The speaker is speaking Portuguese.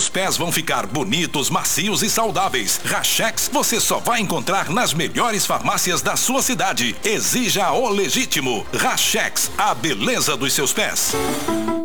seus pés vão ficar bonitos, macios e saudáveis. Rachex você só vai encontrar nas melhores farmácias da sua cidade. Exija o legítimo. Rachex, a beleza dos seus pés.